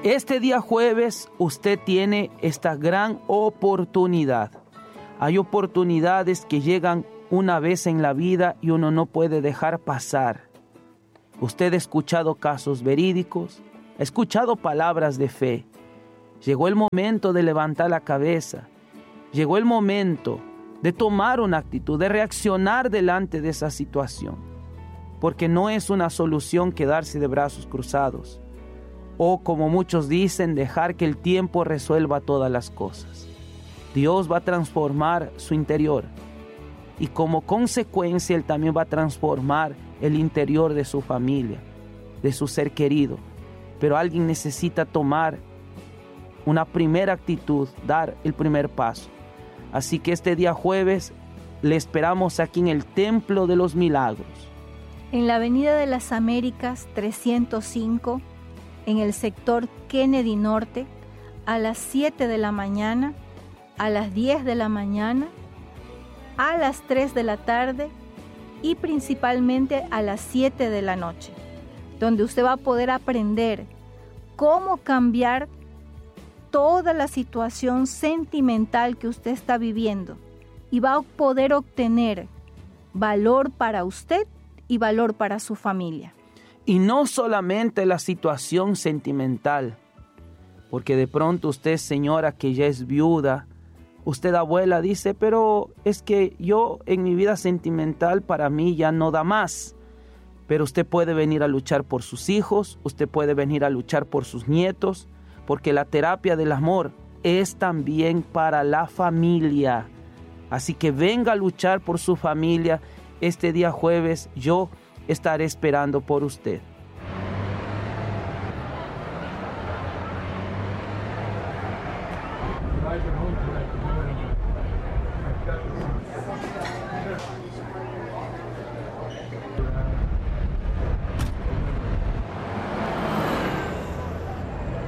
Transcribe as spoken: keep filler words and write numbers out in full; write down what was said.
Este día jueves usted tiene esta gran oportunidad. Hay oportunidades que llegan una vez en la vida y uno no puede dejar pasar. Usted ha escuchado casos verídicos, ha escuchado palabras de fe. Llegó el momento de levantar la cabeza. Llegó el momento de tomar una actitud, de reaccionar delante de esa situación. Porque no es una solución quedarse de brazos cruzados. O como muchos dicen, dejar que el tiempo resuelva todas las cosas. Dios va a transformar su interior. Y como consecuencia Él también va a transformar el interior de su familia, de su ser querido. Pero alguien necesita tomar una primera actitud, dar el primer paso. Así que este día jueves le esperamos aquí en el Templo de los Milagros. En la Avenida de las Américas trescientos cinco, en el sector Kennedy Norte, a las siete de la mañana, a las diez de la mañana, a las tres de la tarde y principalmente a las siete de la noche, donde usted va a poder aprender cómo cambiar toda la situación sentimental que usted está viviendo y va a poder obtener valor para usted y valor para su familia. Y no solamente la situación sentimental, porque de pronto usted, señora, que ya es viuda, usted, abuela, dice, pero es que yo en mi vida sentimental para mí ya no da más. Pero usted puede venir a luchar por sus hijos, usted puede venir a luchar por sus nietos, porque la terapia del amor es también para la familia. Así que venga a luchar por su familia. Este día jueves yo estaré esperando por usted.